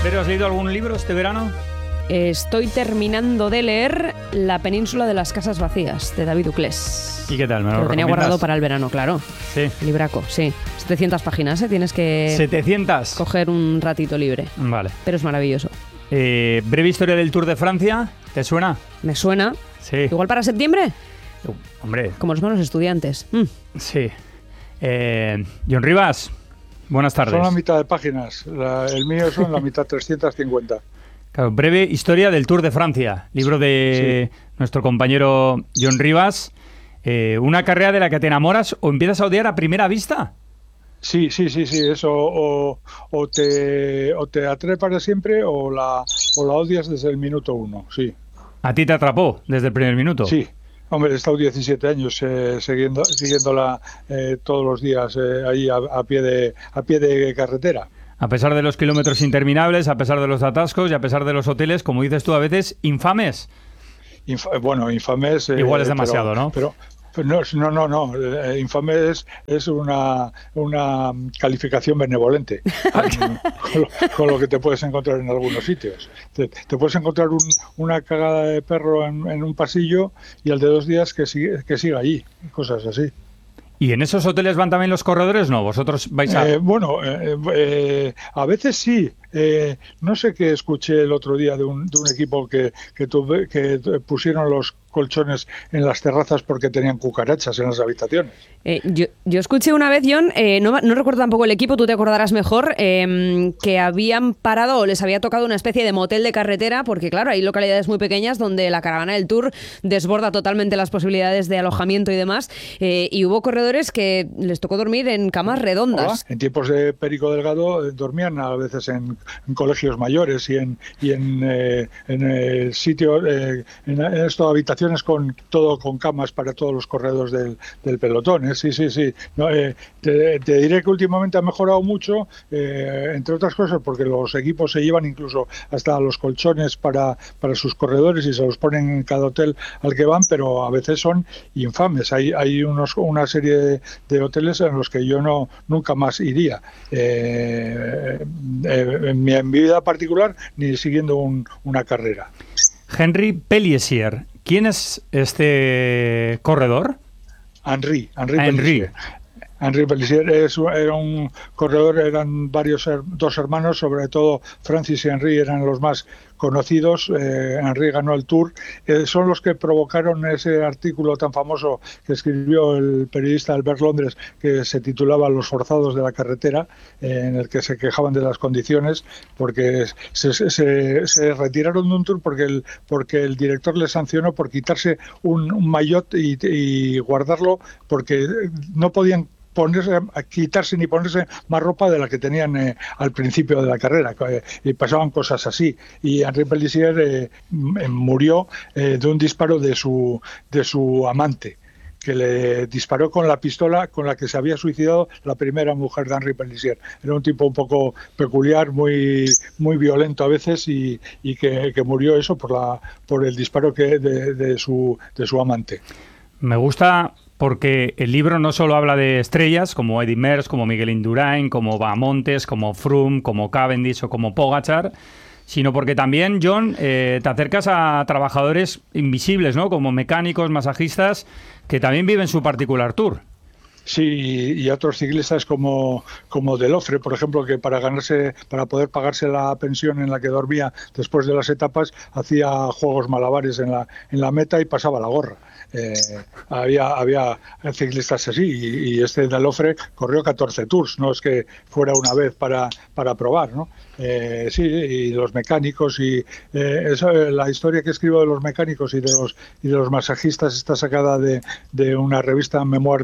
¿Pero has leído algún libro este verano? Estoy terminando de leer La península de las casas vacías, de David Uclés. ¿Y qué tal? ¿Me lo tenía guardado para el verano, claro. Sí. Libraco, sí. 700 páginas, ¿eh? Tienes que... 700. Coger un ratito libre. Vale. Pero es maravilloso. Breve historia del Tour de Francia. ¿Te suena? Me suena. Sí. ¿Igual para septiembre? Hombre. Como los buenos estudiantes. Sí. John Rivas, buenas tardes. Son la mitad de páginas. El mío son la mitad, 350. Claro, breve historia del Tour de Francia, libro de nuestro compañero John Rivas. ¿Una carrera de la que te enamoras o empiezas a odiar a primera vista? Sí, eso o te atrae para siempre o la odias desde el minuto uno, sí. ¿A ti te atrapó desde el primer minuto? Sí, hombre, he estado 17 años siguiéndola todos los días ahí a pie de carretera. A pesar de los kilómetros interminables, a pesar de los atascos y a pesar de los hoteles, como dices tú a veces, infames. Infames... Igual es demasiado, ¿no? Pero no. Infame es una calificación benevolente con lo que te puedes encontrar en algunos sitios. Te puedes encontrar una cagada de perro en un pasillo y al de 2 días que siga allí, cosas así. ¿Y en esos hoteles van también los corredores? No, vosotros vais a... A veces sí. No sé qué escuché el otro día de un equipo que pusieron los colchones en las terrazas porque tenían cucarachas en las habitaciones. Yo escuché una vez, John, no recuerdo tampoco el equipo, tú te acordarás mejor, que habían parado o les había tocado una especie de motel de carretera, porque claro, hay localidades muy pequeñas donde la caravana del Tour desborda totalmente las posibilidades de alojamiento y demás, y hubo corredores que les tocó dormir en camas redondas. Hola. En tiempos de Perico Delgado dormían a veces en colegios mayores y en sitios, en estas habitaciones con camas para todos los corredores del pelotón. Sí. No, te diré que últimamente ha mejorado mucho, entre otras cosas porque los equipos se llevan incluso hasta los colchones para sus corredores y se los ponen en cada hotel al que van, pero a veces son infames. Hay una serie de hoteles en los que yo nunca más iría. En mi vida particular ni siguiendo una carrera. Henri Pellissier, ¿quién es este corredor? Henri Pellissier era un corredor, eran dos hermanos, sobre todo Francis y Henri eran los más conocidos. Henri ganó el Tour. Son los que provocaron ese artículo tan famoso que escribió el periodista Albert Londres, que se titulaba Los forzados de la carretera, en el que se quejaban de las condiciones, porque se retiraron de un Tour porque el director les sancionó por quitarse un maillot y guardarlo, porque no podían quitarse ni ponerse más ropa de la que tenían al principio de la carrera, y pasaban cosas así. Y Henri Pellissier murió de un disparo de su amante, que le disparó con la pistola con la que se había suicidado la primera mujer de Henri Pellissier. Era un tipo un poco peculiar, muy violento a veces, y que murió eso por el disparo de su amante. Me gusta porque el libro no solo habla de estrellas como Eddy Merckx, como Miguel Indurain, como Bahamontes, como Froome, como Cavendish o como Pogačar, sino porque también, John, te acercas a trabajadores invisibles, ¿no? Como mecánicos, masajistas, que también viven su particular tour. Sí, y otros ciclistas como Delofre, por ejemplo, que para poder pagarse la pensión en la que dormía después de las etapas, hacía juegos malabares en la meta y pasaba la gorra. Había ciclistas así, y este Delofre corrió 14 tours, no es que fuera una vez para probar, ¿no? Sí, y los mecánicos, y la historia que escribo de los mecánicos y de los masajistas está sacada de una revista Memoir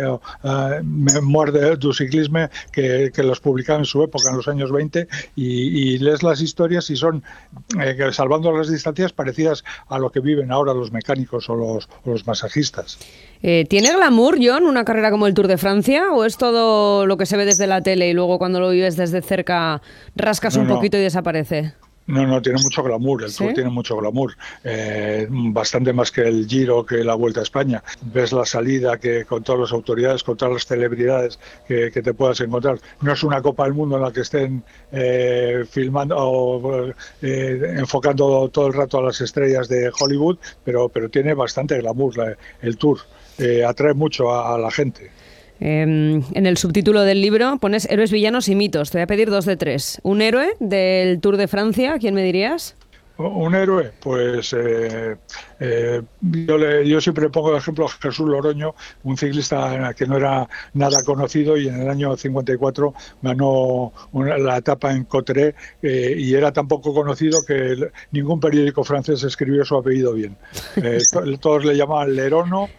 du Cyclisme que los publicaba en su época, en los años 20, y lees las historias y son, salvando las distancias, parecidas a lo que viven ahora los mecánicos o los masajistas. ¿Tiene glamour, John, una carrera como el Tour de Francia, o es todo lo que se ve desde la tele y luego cuando lo vives desde cerca rascas un poquito y desaparece? No, tiene mucho glamour, el Tour tiene mucho glamour, bastante más que el Giro, que la Vuelta a España. Ves la salida que con todas las autoridades, con todas las celebridades que te puedas encontrar. No es una Copa del Mundo en la que estén filmando o enfocando todo el rato a las estrellas de Hollywood, pero tiene bastante glamour el Tour, atrae mucho a la gente. En el subtítulo del libro pones héroes, villanos y mitos. Te voy a pedir 2 de 3. ¿Un héroe del Tour de Francia? ¿Quién me dirías? Un héroe, pues yo siempre pongo de ejemplo a Jesús Loroño, un ciclista que no era nada conocido y en el año 54 ganó la etapa en Cotterêts y era tan poco conocido que ningún periódico francés escribió su apellido bien. Todos le llamaban Lerono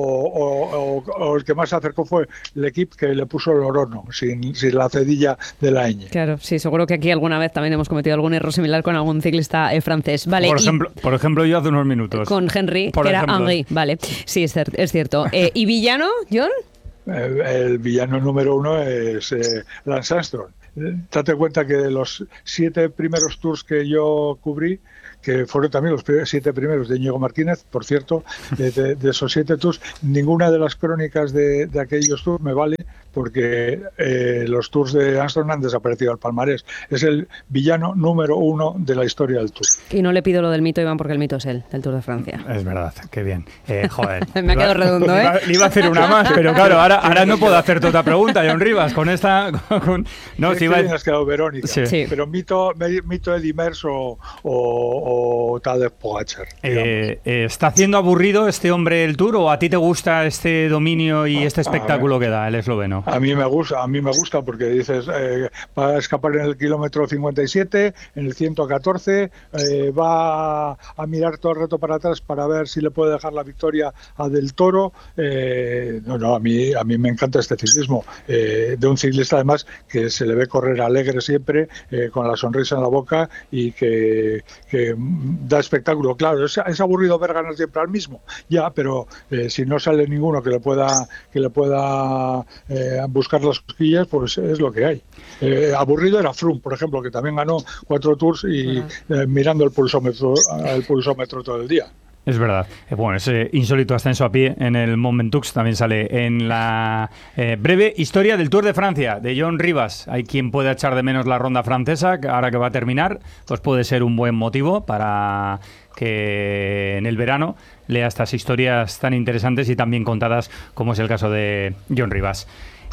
o el que más se acercó fue el equipo que le puso Lorono, sin la cedilla de la ñ. Claro, sí, seguro que aquí alguna vez también hemos cometido algún error similar con algún ciclista francés. Vale, por ejemplo, yo hace unos minutos. Con Henry, que era Henry, vale. Sí, es cierto. ¿Y villano, John? El villano número 1 es Lance Armstrong. Date cuenta que de los 7 primeros tours que yo cubrí, que fueron también los 7 primeros de Íñigo Martínez, por cierto, de esos 7 tours, ninguna de las crónicas de aquellos tours me vale, porque los tours de Armstrong han desaparecido al palmarés. Es el villano número 1 de la historia del Tour. Y no le pido lo del mito, Iván, porque el mito es él, del Tour de Francia. Es verdad, qué bien. Joder. Me ha quedado redondo, ¿eh? Le iba a hacer una más, pero claro, ahora no puedo hacerte otra pregunta, John Rivas, con esta... No, si has quedado Verónica. Sí. Pero mito Eddy Merckx o Tadej Pogačar. ¿Está haciendo aburrido este hombre el Tour o a ti te gusta este dominio y este espectáculo que da el esloveno? A mí me gusta porque dices, va a escapar en el kilómetro 57, en el 114, va a mirar todo el rato para atrás para ver si le puede dejar la victoria a Del Toro. A mí me encanta este ciclismo, de un ciclista además que se le ve correr alegre siempre, con la sonrisa en la boca y que da espectáculo. Claro, es aburrido ver ganar siempre al mismo, ya, pero si no sale ninguno que le pueda buscar las cosquillas, pues es lo que hay. Aburrido era Froome, por ejemplo, que también ganó 4 tours y mirando el pulsómetro todo el día. Es verdad. Bueno, ese insólito ascenso a pie en el Mont Ventoux también sale en la breve historia del Tour de Francia, de John Rivas. Hay quien pueda echar de menos la ronda francesa, ahora que va a terminar, pues puede ser un buen motivo para que en el verano lea estas historias tan interesantes y tan bien contadas como es el caso de John Rivas.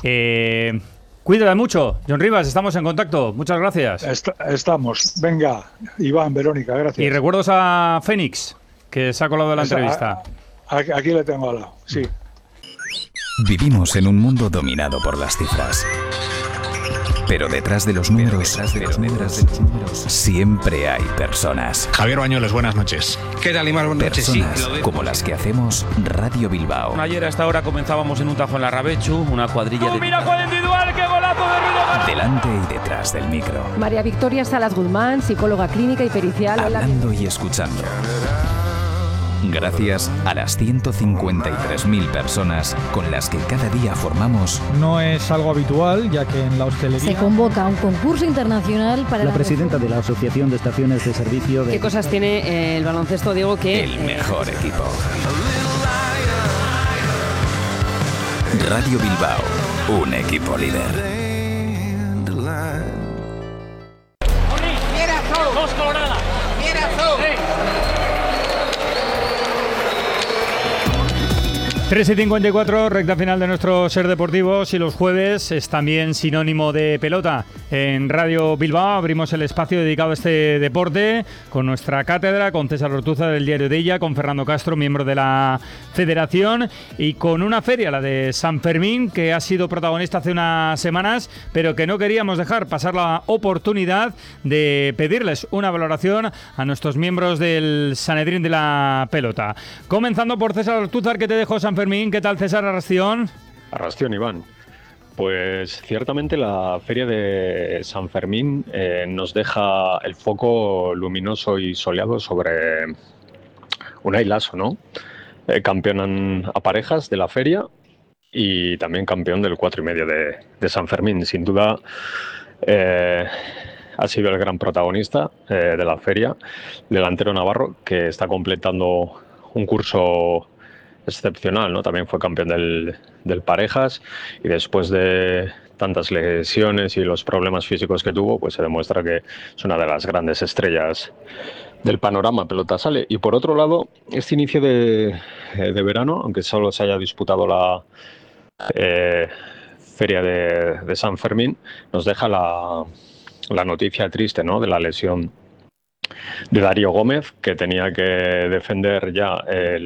Cuídate mucho, John Rivas, estamos en contacto. Muchas gracias. Estamos. Venga, Iván, Verónica, gracias. Y recuerdos a Fénix, que se ha colado de la entrevista. Aquí le tengo al lado, sí. Vivimos en un mundo dominado por las cifras. Pero detrás de los números, siempre hay personas. Javier Bañuelos, buenas noches. ¿Qué tal, Imar? Buenas noches. Personas como las que hacemos Radio Bilbao. Ayer a esta hora comenzábamos en un tajo en la Rabechu, una cuadrilla de... ¡Mira cuál individual! ¡Qué golazo de Ruido! Delante y detrás del micro. María Victoria Salas Guzmán, psicóloga clínica y pericial. Hablando y escuchando. Gracias a las 153.000 personas con las que cada día formamos. No es algo habitual, ya que en la hostelería... Se convoca un concurso internacional para... La presidenta de la Asociación de Estaciones de Servicio de... ¿Qué cosas tiene el baloncesto, Diego, que... El mejor equipo. Radio Bilbao, un equipo líder. ¡Dos Colorada! ¡Sí! 3:54, recta final de nuestro Ser Deportivos, y los jueves es también sinónimo de pelota. En Radio Bilbao abrimos el espacio dedicado a este deporte con nuestra cátedra, con César Ortúzar del Diario de Ella, con Fernando Castro, miembro de la Federación, y con una feria, la de San Fermín, que ha sido protagonista hace unas semanas, pero que no queríamos dejar pasar la oportunidad de pedirles una valoración a nuestros miembros del Sanedrín de la pelota. Comenzando por César Ortúzar, que te dejo San Fermín. ¿Qué tal, César? Arrastión. Arrastión, Iván. Pues ciertamente la feria de San Fermín nos deja el foco luminoso y soleado sobre Unai Laso, ¿no? Campeón a parejas de la feria y también campeón del 4,5 de San Fermín. Sin duda, ha sido el gran protagonista de la feria, delantero navarro, que está completando un curso excepcional, ¿no? También fue campeón del Parejas, y después de tantas lesiones y los problemas físicos que tuvo, pues se demuestra que es una de las grandes estrellas del panorama pelota sale. Y por otro lado, este inicio de verano, aunque solo se haya disputado la feria de San Fermín, nos deja la noticia triste, ¿no?, de la lesión de Darío Gómez, que tenía que defender ya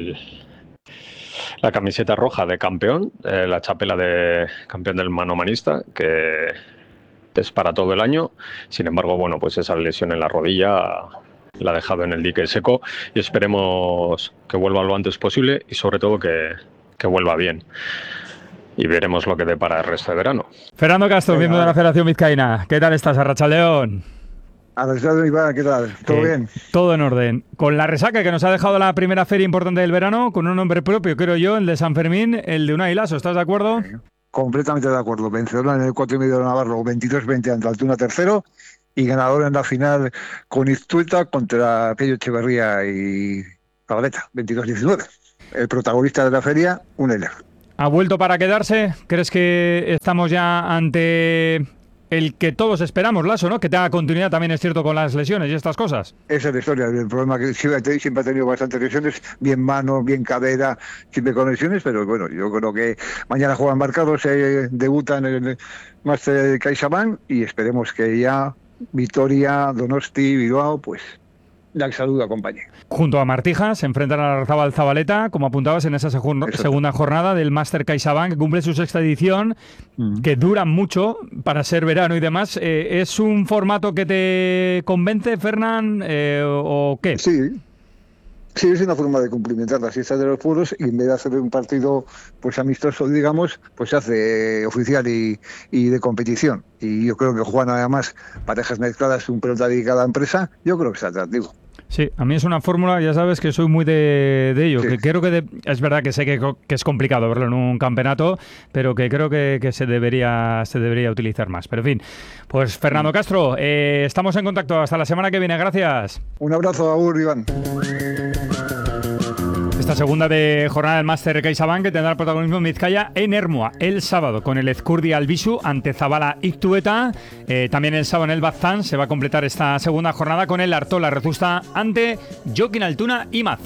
la camiseta roja de campeón, la chapela de campeón del manomanista, que es para todo el año. Sin embargo, bueno, pues esa lesión en la rodilla la ha dejado en el dique seco, y esperemos que vuelva lo antes posible y sobre todo que vuelva bien. Y veremos lo que depara el resto de verano. Fernando Castro, miembro de la Federación Vizcaína. ¿Qué tal estás, Arratsaldeon? Arratsaldeon, Iván, ¿qué tal? ¿Todo bien? Todo en orden. Con la resaca que nos ha dejado la primera feria importante del verano, con un nombre propio, creo yo, el de San Fermín, el de Unai Laso. ¿Estás de acuerdo? Completamente de acuerdo. Vencedor en el 4,5 de Navarro, 22-20 ante Altuna tercero, y ganador en la final con Iztueta contra Pello Echeverría y Zabaleta, 22-19. El protagonista de la feria, Unai Laso. ¿Ha vuelto para quedarse? ¿Crees que estamos ya ante el que todos esperamos, Laso, ¿no? Que tenga continuidad, también es cierto, con las lesiones y estas cosas. Esa es la historia. El problema que siempre ha tenido bastantes lesiones, bien mano, bien cadera, siempre con lesiones, pero bueno, yo creo que mañana juegan marcados, debuta en el Master CaixaBank, y esperemos que ya Vitoria, Donosti, Bilbao, pues la salud acompañe. Junto a Martija se enfrentan a Larrazábal Zabaleta, como apuntabas, en esa segunda jornada del Master CaixaBank, que cumple su sexta edición, que dura mucho para ser verano y demás. ¿Es un formato que te convence, Fernán, o qué? Sí, es una forma de cumplimentar las fiestas de los pueblos, y en vez de hacer un partido pues amistoso, digamos, pues se hace oficial y de competición. Y yo creo que juegan además parejas mezcladas, un pelota de cada empresa, yo creo que es atractivo. Sí, a mí es una fórmula, ya sabes que soy muy de ello, sí. Que creo que es verdad que sé que es complicado verlo en un campeonato, pero que creo que se debería utilizar más. Pero en fin, pues Fernando Castro, estamos en contacto hasta la semana que viene, gracias. Un abrazo, Agur, Iván. Esta segunda jornada del Master CaixaBank, que tendrá el protagonismo en Vizcaya en Ermua el sábado con el Ezcurdi Albisu ante Zabala Iztueta. También el sábado en el Baztán se va a completar esta segunda jornada con el Artola Rezusta ante Joaquín Altuna y Maz.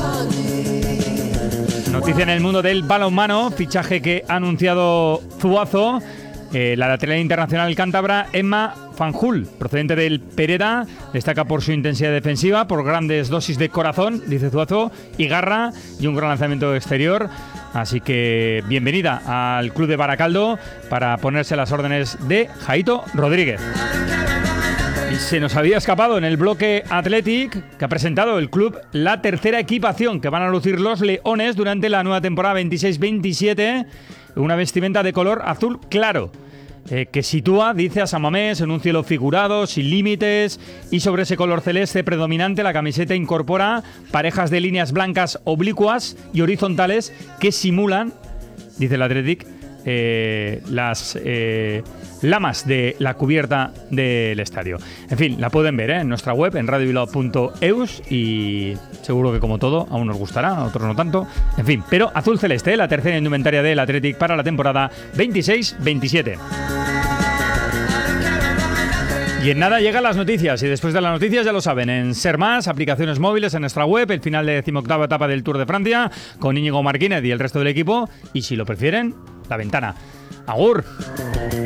Noticia en el mundo del balonmano, fichaje que ha anunciado Zuazo. La lateral internacional cántabra Emma Fanjul, procedente del Pereda, destaca por su intensidad defensiva, por grandes dosis de corazón, dice Zuazo, y garra, y un gran lanzamiento exterior. Así que bienvenida al club de Baracaldo para ponerse a las órdenes de Jaito Rodríguez. Y se nos había escapado en el bloque Athletic, que ha presentado el club la tercera equipación que van a lucir los Leones durante la nueva temporada 26-27, una vestimenta de color azul claro, que sitúa, dice, a San Mamés en un cielo figurado, sin límites, y sobre ese color celeste predominante la camiseta incorpora parejas de líneas blancas oblicuas y horizontales que simulan, dice el Athletic, las lamas de la cubierta del estadio. En fin, la pueden ver en nuestra web, en radiobilbao.eus, y seguro que, como todo, a unos nos gustará, a otros no tanto. En fin, pero azul celeste, la tercera indumentaria del Athletic para la temporada 26-27. Y en nada llegan las noticias, y después de las noticias ya lo saben, en Ser Más, aplicaciones móviles, en nuestra web, el final de 18ª etapa del Tour de Francia, con Íñigo Martínez y el resto del equipo, y si lo prefieren, La Ventana. ¡Agur!